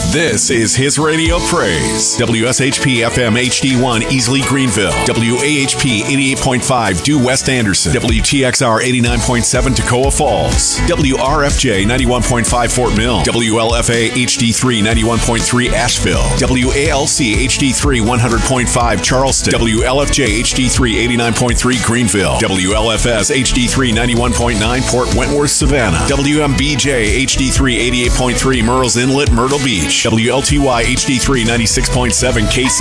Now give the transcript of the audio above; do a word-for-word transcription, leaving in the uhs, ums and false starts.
This is His Radio Praise. W S H P F M H D one Easley Greenville. W A H P eighty-eight point five Due West Anderson. W T X R eighty-nine point seven Toccoa Falls. W R F J ninety-one point five Fort Mill. W L F A H D three ninety-one point three Asheville. W A L C H D three one hundred point five Charleston. W L F J H D three eighty-nine point three Greenville. W L F S H D three ninety-one point nine Port Wentworth, Savannah. W M B J H D three eighty-eight point three Murrells Inlet, Myrtle Beach. W L T Y H D three ninety-six point seven K C